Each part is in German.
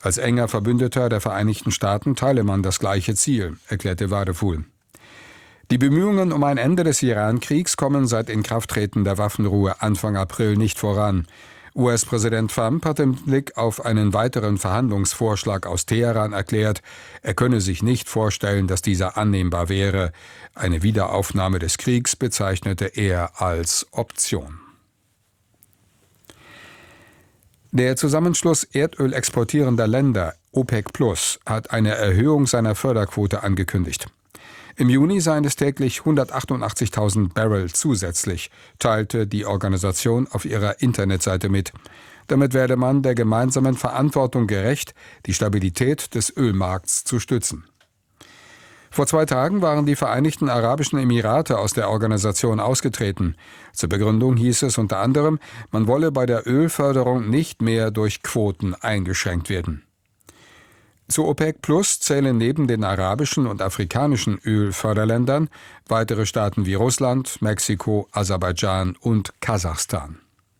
Als enger Verbündeter der Vereinigten Staaten teile man das gleiche Ziel, erklärte Wadefuhl. Die Bemühungen um ein Ende des Iran-Kriegs kommen seit Inkrafttreten der Waffenruhe Anfang April nicht voran. US-Präsident Trump hat im Blick auf einen weiteren Verhandlungsvorschlag aus Teheran erklärt, er könne sich nicht vorstellen, dass dieser annehmbar wäre. Eine Wiederaufnahme des Kriegs bezeichnete er als Option. Der Zusammenschluss Erdöl exportierender Länder, OPEC+, hat eine Erhöhung seiner Förderquote angekündigt. Im Juni seien es täglich 188.000 Barrel zusätzlich, teilte die Organisation auf ihrer Internetseite mit. Damit werde man der gemeinsamen Verantwortung gerecht, die Stabilität des Ölmarkts zu stützen. Vor 2 Tagen waren die Vereinigten Arabischen Emirate aus der Organisation ausgetreten. Zur Begründung hieß es unter anderem, man wolle bei der Ölförderung nicht mehr durch Quoten eingeschränkt werden. Zu OPEC Plus zählen neben den arabischen und afrikanischen Ölförderländern weitere Staaten wie Russland, Mexiko, Aserbaidschan und Kasachstan.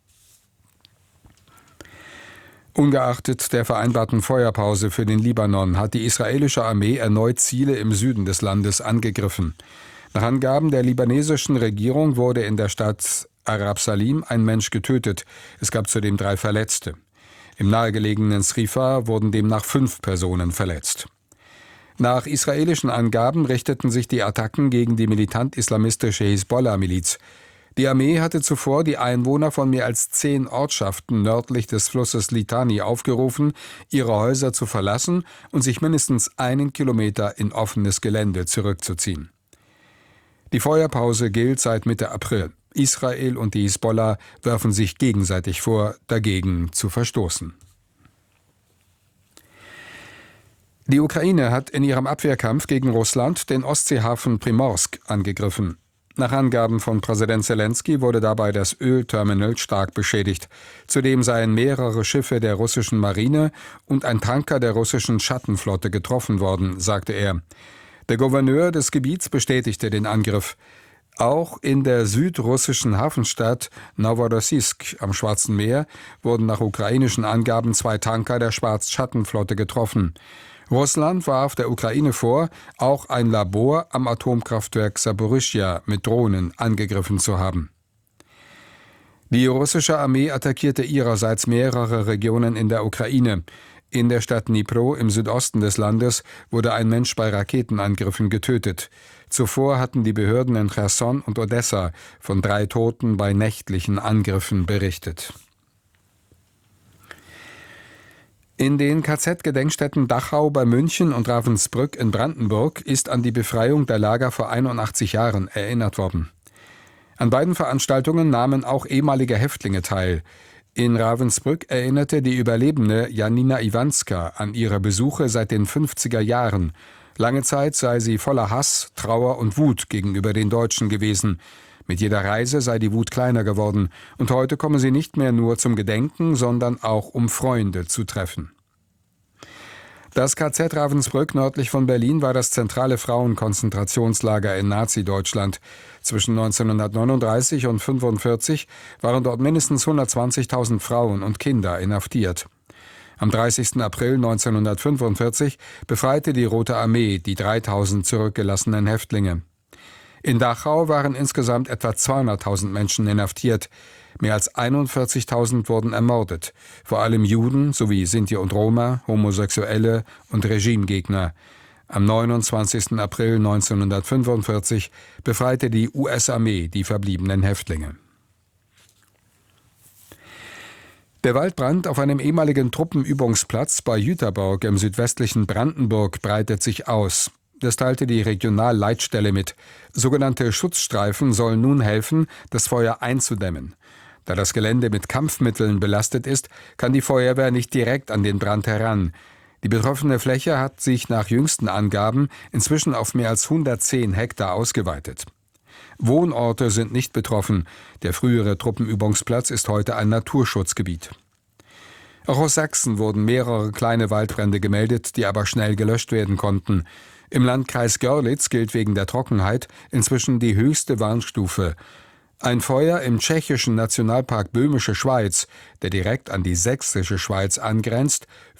Ungeachtet der vereinbarten Feuerpause für den Libanon hat die israelische Armee erneut Ziele im Süden des Landes angegriffen. Nach Angaben der libanesischen Regierung wurde in der Stadt Arab Salim ein Mensch getötet. Es gab zudem 3 Verletzte. Im nahegelegenen Srifa wurden demnach 5 Personen verletzt. Nach israelischen Angaben richteten sich die Attacken gegen die militant-islamistische Hisbollah-Miliz. Die Armee hatte zuvor die Einwohner von mehr als 10 Ortschaften nördlich des Flusses Litani aufgerufen, ihre Häuser zu verlassen und sich mindestens 1 Kilometer in offenes Gelände zurückzuziehen. Die Feuerpause gilt seit Mitte April. Israel und die Hisbollah werfen sich gegenseitig vor, dagegen zu verstoßen. Die Ukraine hat in ihrem Abwehrkampf gegen Russland den Ostseehafen Primorsk angegriffen. Nach Angaben von Präsident Selenskyj wurde dabei das Ölterminal stark beschädigt. Zudem seien mehrere Schiffe der russischen Marine und ein Tanker der russischen Schattenflotte getroffen worden, sagte er. Der Gouverneur des Gebiets bestätigte den Angriff. Auch in der südrussischen Hafenstadt Noworossiysk am Schwarzen Meer wurden nach ukrainischen Angaben 2 Tanker der Schwarzschattenflotte getroffen. Russland warf der Ukraine vor, auch ein Labor am Atomkraftwerk Saporischschja mit Drohnen angegriffen zu haben. Die russische Armee attackierte ihrerseits mehrere Regionen in der Ukraine. In der Stadt Dnipro im Südosten des Landes wurde ein Mensch bei Raketenangriffen getötet. Zuvor hatten die Behörden in Cherson und Odessa von 3 Toten bei nächtlichen Angriffen berichtet. In den KZ-Gedenkstätten Dachau bei München und Ravensbrück in Brandenburg ist an die Befreiung der Lager vor 81 Jahren erinnert worden. An beiden Veranstaltungen nahmen auch ehemalige Häftlinge teil. In Ravensbrück erinnerte die Überlebende Janina Iwanska an ihre Besuche seit den 50er Jahren. Lange Zeit sei sie voller Hass, Trauer und Wut gegenüber den Deutschen gewesen. Mit jeder Reise sei die Wut kleiner geworden und heute komme sie nicht mehr nur zum Gedenken, sondern auch um Freunde zu treffen. Das KZ Ravensbrück nördlich von Berlin war das zentrale Frauenkonzentrationslager in Nazi-Deutschland. Zwischen 1939 und 1945 waren dort mindestens 120.000 Frauen und Kinder inhaftiert. Am 30. April 1945 befreite die Rote Armee die 3.000 zurückgelassenen Häftlinge. In Dachau waren insgesamt etwa 200.000 Menschen inhaftiert. Mehr als 41.000 wurden ermordet, vor allem Juden sowie Sinti und Roma, Homosexuelle und Regimegegner. Am 29. April 1945 befreite die US-Armee die verbliebenen Häftlinge. Der Waldbrand auf einem ehemaligen Truppenübungsplatz bei Jüterborg im südwestlichen Brandenburg breitet sich aus. Das teilte die Regionalleitstelle mit. Sogenannte Schutzstreifen sollen nun helfen, das Feuer einzudämmen. Da das Gelände mit Kampfmitteln belastet ist, kann die Feuerwehr nicht direkt an den Brand heran. Die betroffene Fläche hat sich nach jüngsten Angaben inzwischen auf mehr als 110 Hektar ausgeweitet. Wohnorte sind nicht betroffen. Der frühere Truppenübungsplatz ist heute ein Naturschutzgebiet. Auch aus Sachsen wurden mehrere kleine Waldbrände gemeldet, die aber schnell gelöscht werden konnten. Im Landkreis Görlitz gilt wegen der Trockenheit inzwischen die höchste Warnstufe. Ein Feuer im tschechischen Nationalpark Böhmische Schweiz, der direkt an die sächsische Schweiz angrenzt,